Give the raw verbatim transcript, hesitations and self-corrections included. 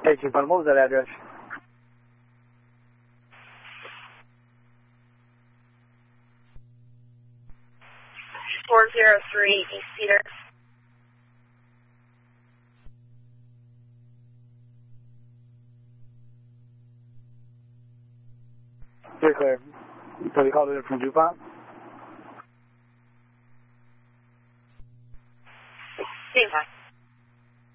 Hey, Chief, what was that address? four oh three East Cedar. You're clear. So you called it from DuPont? Same time.